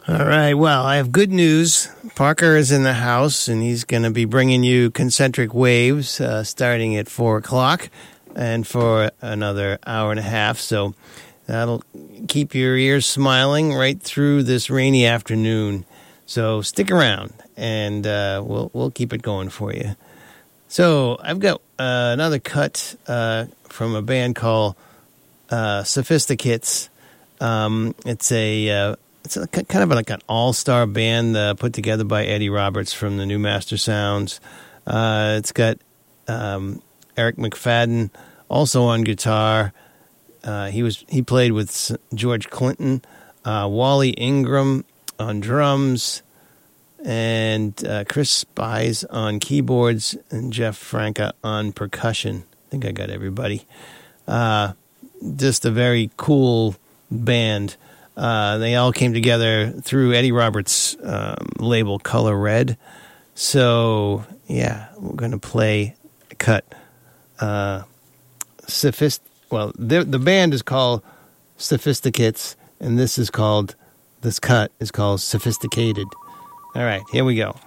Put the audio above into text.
All right. Well, I have good news. Parker is in the house, and he's going to be bringing you Concentric Waves starting at 4 o'clock and for another hour and a half. So that'll keep your ears smiling right through this rainy afternoon. So stick around, and we'll keep it going for you. So I've got another cut from a band called Sophisticates. It's kind of like an all-star band put together by Eddie Roberts from the New Master Sounds. It's got Eric McFadden also on guitar. He played with George Clinton, Wally Ingram on drums, and Chris Spies on keyboards, and Jeff Franca on percussion. I think I got everybody. Just a very cool band. They all came together through Eddie Roberts' label Color Red. So, yeah, we're going to play a cut. The band is called Sophisticates, and this cut is called Sophisticated. All right, here we go.